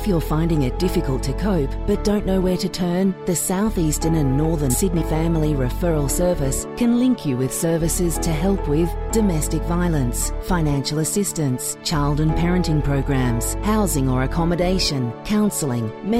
If you're finding it difficult to cope but don't know where to turn, the South Eastern and Northern Sydney Family Referral Service can link you with services to help with domestic violence, financial assistance, child and parenting programs, housing or accommodation, counselling,